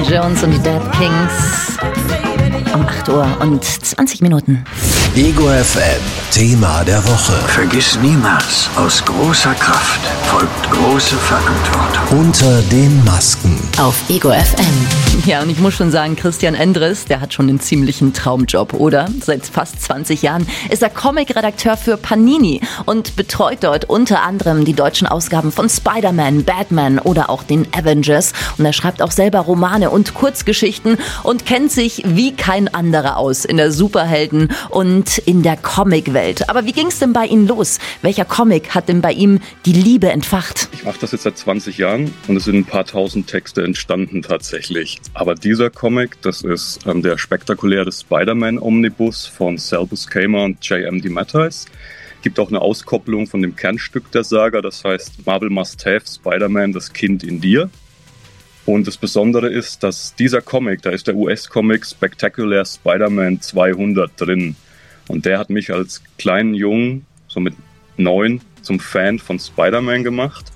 Jones und die Dead Kings um 8 Uhr und 20 Minuten. Ego FM, Thema der Woche. Vergiss niemals, aus großer Kraft folgt große Verantwortung. Unter den Masken. Auf Ego FM. Ja, und ich muss schon sagen, Christian Endres, der hat schon einen ziemlichen Traumjob, oder? Seit fast 20 Jahren ist er Comic-Redakteur für Panini und betreut dort unter anderem die deutschen Ausgaben von Spider-Man, Batman oder auch den Avengers. Und er schreibt auch selber Romane und Kurzgeschichten und kennt sich wie kein anderer aus in der Superhelden- und in der Comicwelt. Aber wie ging es denn bei ihm los? Welcher Comic hat denn bei ihm die Liebe entfacht? Ich mache das jetzt seit 20 Jahren und es sind ein paar tausend Texte entstanden tatsächlich. Aber dieser Comic, das ist der spektakuläre Spider-Man-Omnibus von Sal Buscema und J.M. DeMatteis. Gibt auch eine Auskopplung von dem Kernstück der Saga, das heißt Marvel Must Have, Spider-Man, das Kind in dir. Und das Besondere ist, dass dieser Comic, da ist der US-Comic Spectacular Spider-Man 200 drin. Und der hat mich als kleinen Jungen, so mit 9, zum Fan von Spider-Man gemacht.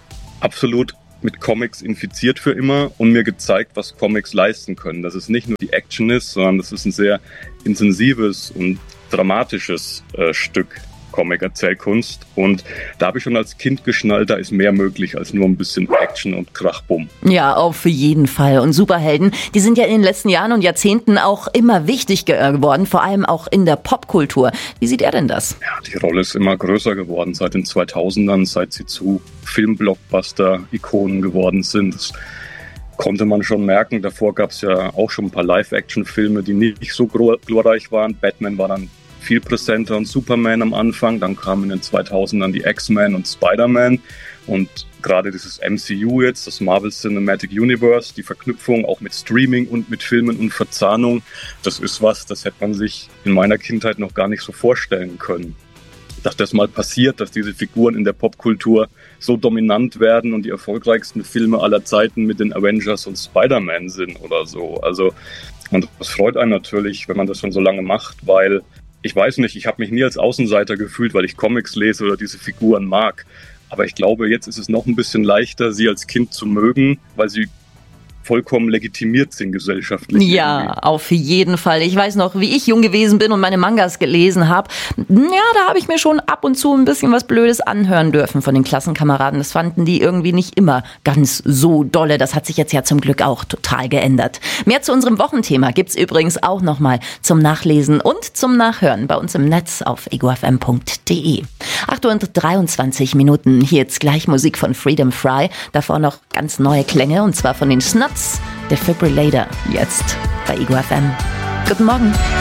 Absolut mit Comics infiziert für immer und mir gezeigt, was Comics leisten können. Dass es nicht nur die Action ist, sondern das ist ein sehr intensives und dramatisches Stück Comic-Erzählkunst. Und da habe ich schon als Kind geschnallt, da ist mehr möglich als nur ein bisschen Action und Krachbumm. Ja, auf jeden Fall. Und Superhelden, die sind ja in den letzten Jahren und Jahrzehnten auch immer wichtig geworden, vor allem auch in der Popkultur. Wie sieht er denn das? Ja, die Rolle ist immer größer geworden seit den 2000ern, seit sie zu Film-Blockbuster-Ikonen geworden sind. Das konnte man schon merken. Davor gab es ja auch schon ein paar Live-Action-Filme, die nicht so glorreich waren. Batman war dann viel präsenter und Superman am Anfang. Dann kamen in den 2000ern die X-Men und Spider-Man. Und gerade dieses MCU jetzt, das Marvel Cinematic Universe, die Verknüpfung auch mit Streaming und mit Filmen und Verzahnung, das ist was, das hätte man sich in meiner Kindheit noch gar nicht so vorstellen können. Dass das mal passiert, dass diese Figuren in der Popkultur so dominant werden und die erfolgreichsten Filme aller Zeiten mit den Avengers und Spider-Man sind oder so. Also, und das freut einen natürlich, wenn man das schon so lange macht, weil ich weiß nicht, ich habe mich nie als Außenseiter gefühlt, weil ich Comics lese oder diese Figuren mag. Aber ich glaube, jetzt ist es noch ein bisschen leichter, sie als Kind zu mögen, weil sie vollkommen legitimiert sind gesellschaftlich. Ja, irgendwie. Auf jeden Fall. Ich weiß noch, wie ich jung gewesen bin und meine Mangas gelesen habe. Ja, da habe ich mir schon ab und zu ein bisschen was Blödes anhören dürfen von den Klassenkameraden. Das fanden die irgendwie nicht immer ganz so dolle. Das hat sich jetzt ja zum Glück auch total geändert. Mehr zu unserem Wochenthema gibt's übrigens auch nochmal zum Nachlesen und zum Nachhören bei uns im Netz auf egofm.de. 8:23 Minuten. Hier jetzt gleich Musik von Freedom Fry. Davor noch ganz neue Klänge und zwar von den Snuts. Defibrillator. Jetzt bei Ego FM. Guten Morgen.